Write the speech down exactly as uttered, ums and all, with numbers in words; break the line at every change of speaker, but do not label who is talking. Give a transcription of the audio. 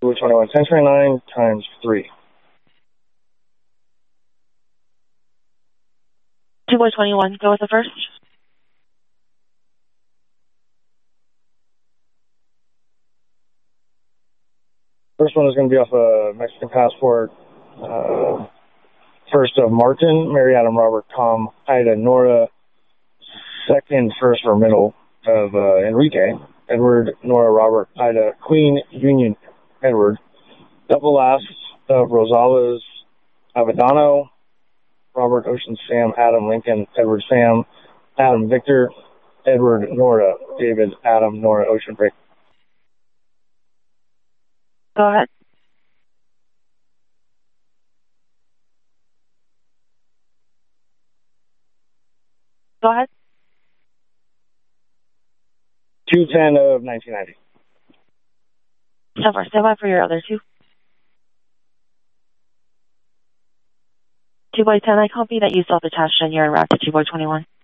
two boy twenty-one, ten twenty-nine times three.
two boy twenty-one, go with the first.
First one is going to be off a Mexican passport. Uh, first of Martin, Mary, Adam, Robert, Tom, Ida, Nora. Second, first or middle of uh, Enrique, Edward, Nora, Robert, Ida, Queen, Union, Edward. Double last of Rosales, Avedano, Robert, Ocean, Sam, Adam, Lincoln, Edward, Sam, Adam, Victor, Edward, Nora, David, Adam, Nora, Ocean, Break.
Go ahead. Go ahead.
two ten of nineteen ninety.
So far, stand by for your other two. two boy ten, I copy that you self-attached and you're en route to two boy twenty-one.